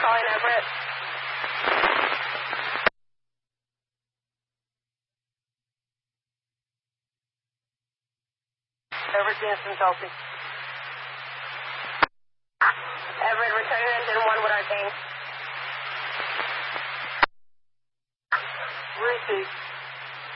calling Everett. Everett, Jansen, Chelsea. Everett, return your engine 1 with our gang. Receive.